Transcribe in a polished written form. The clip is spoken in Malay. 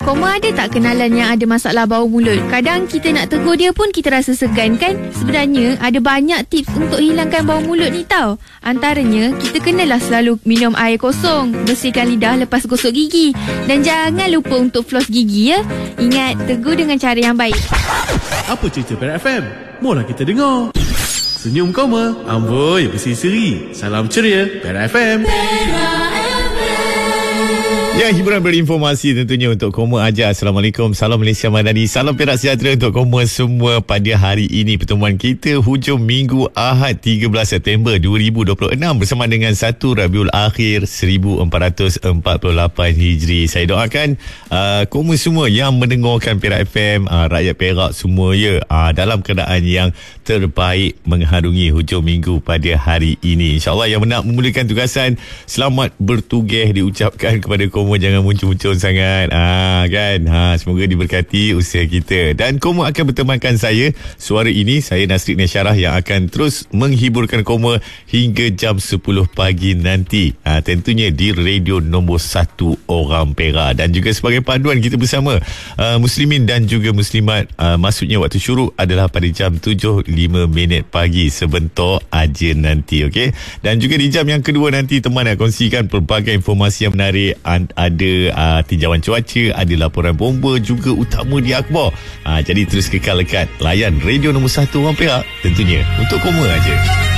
Koma ada tak kenalan yang ada masalah bau mulut? Kadang kita nak tegur dia pun kita rasa segan kan? Sebenarnya ada banyak tips untuk hilangkan bau mulut ni tau. Antaranya, kita kenalah selalu minum air kosong, bersihkan lidah lepas gosok gigi. Dan jangan lupa untuk floss gigi ya. Ingat, tegur dengan cara yang baik. Apa cerita Perak FM? Mola kita dengar. Senyum koma, amboi berseri-seri. Salam ceria, Perak FM. Ya, hiburan berinformasi tentunya untuk Koma aja. Assalamualaikum, salam Malaysia Madani, salam Perak sejahtera untuk Koma semua pada hari ini. Pertemuan kita hujung minggu Ahad 13 September 2026 bersama dengan 1 Rabiul Akhir 1448 Hijri. Saya doakan Koma semua yang mendengarkan Perak FM, rakyat Perak semua ya, dalam keadaan yang terbaik mengharungi hujung minggu pada hari ini. InsyaAllah yang nak memulakan tugasan, selamat bertugas diucapkan kepada Koma. Jangan muncul-muncul sangat kan. Semoga diberkati usaha kita. Dan Koma akan bertemankan saya. Suara ini saya Nasrid Nesyarah yang akan terus menghiburkan Koma hingga jam 10 pagi nanti. Tentunya di radio nombor 1 orang Perak. Dan juga sebagai panduan kita bersama Muslimin dan juga Muslimat, maksudnya waktu syuruk adalah pada jam 7.05 pagi sebentar aja nanti. Okay? Dan juga di jam yang kedua nanti teman nak kongsikan pelbagai informasi yang menarik. Ada tinjauan cuaca, ada laporan bomba juga utama di akhbar. Jadi terus kekal lekat layan radio nombor 1 orang Perak, tentunya untuk Koma aja.